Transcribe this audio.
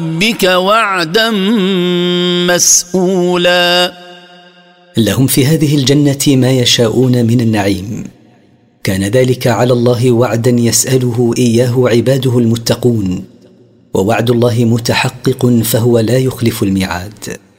ربك وعدا مسئولا. لهم في هذه الجنة ما يشاءون من النعيم، كان ذلك على الله وعدا يسأله إياه عباده المتقون، ووعد الله متحقق فهو لا يخلف الميعاد.